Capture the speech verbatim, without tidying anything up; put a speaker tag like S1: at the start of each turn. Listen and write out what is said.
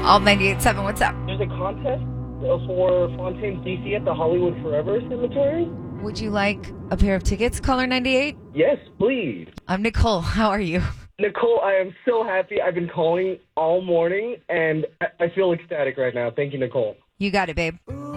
S1: All ninety-eight point seven, what's up?
S2: There's a contest for Fontaine's D C at the Hollywood Forever Cemetery.
S1: Would you like a pair of tickets, caller ninety-eight?
S2: Yes, please.
S1: I'm Nicole. How are you?
S2: Nicole, I am so happy. I've been calling all morning, and I, I feel ecstatic right now. Thank you, Nicole.
S1: You got it, babe.